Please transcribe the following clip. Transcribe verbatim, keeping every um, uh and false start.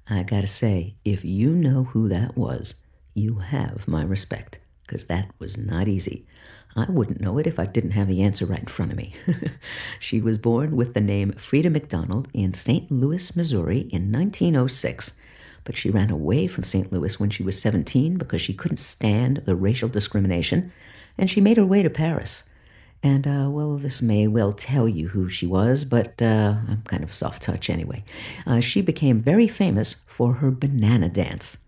I gotta say, if you know who that was, you have my respect, because that was not easy. I wouldn't know it if I didn't have the answer right in front of me. She was born with the name Frida McDonald in Saint Louis, Missouri in nineteen oh six, but she ran away from Saint Louis when she was seventeen because she couldn't stand the racial discrimination, and she made her way to Paris. And, uh, well, this may well tell you who she was, but uh, I'm kind of a soft touch anyway. Uh, she became very famous for her banana dance.